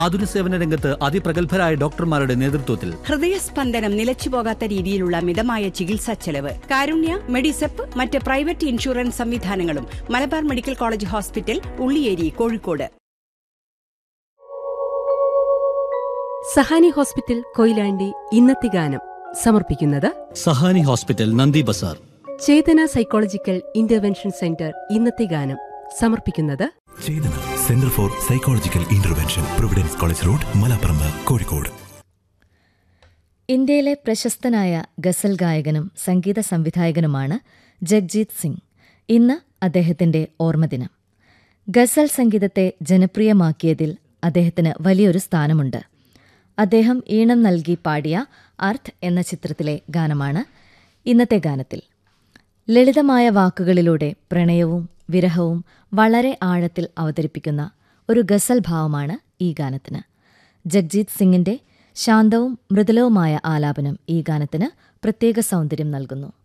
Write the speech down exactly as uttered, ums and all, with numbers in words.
ആതുര സേവന രംഗത്ത് അതിപ്രഗത്ഭരായ ഡോക്ടർമാരുടെ നേതൃത്വത്തിൽ ഹൃദയസ്പന്ദനം നിലച്ചുപോകാത്ത രീതിയിലുള്ള മിതമായ ചികിത്സാ ചെലവ്. കാരുണ്യ, മെഡിസെപ്പ്, മറ്റ് പ്രൈവറ്റ് ഇൻഷുറൻസ് സംവിധാനങ്ങളും Malabar medical college hospital, Ulliyeri, Kozhikode. Sahani hospital Koyilandy ഇന്നത്തെ ഗാനം സമർപ്പിക്കുന്നത് സഹാനി ഹോസ്പിറ്റൽ, നന്ദി ബസാർ. ചേതന സൈക്കോളജിക്കൽ ഇന്റർവെൻഷൻ സെന്റർ ഇന്നത്തെ ഗാനം സമർപ്പിക്കുന്നത് ചേതന centre for psychological intervention, Providence college road, Malappuram, Kozhikode. ഇന്ത്യയിലെ പ്രശസ്തനായ ഗസൽ ഗായകനും സംഗീത സംവിധായകനുമാണ് ജഗ്ജീത് സിംഗ്. ഇന്ന് അദ്ദേഹത്തിന്റെ ഓർമ്മദിനം. ഗസൽ സംഗീതത്തെ ജനപ്രിയമാക്കിയതിൽ അദ്ദേഹത്തിന് വലിയൊരു സ്ഥാനമുണ്ട്. അദ്ദേഹം ഈണം നൽകി പാടിയ അർത്ത് എന്ന ചിത്രത്തിലെ ഗാനമാണ് ഇന്നത്തെ ഗാനത്തിൽ. ലളിതമായ വാക്കുകളിലൂടെ പ്രണയവും വിരഹവും വളരെ ആഴത്തിൽ അവതരിപ്പിക്കുന്ന ഒരു ഗസൽ ഭാവമാണ് ഈ ഗാനത്തിന്. ജഗ്ജീത് സിംഗിന്റെ ശാന്തവും മൃദുലവുമായ ആലാപനം ഈ ഗാനത്തിന് പ്രത്യേക സൗന്ദര്യം നൽകുന്നു.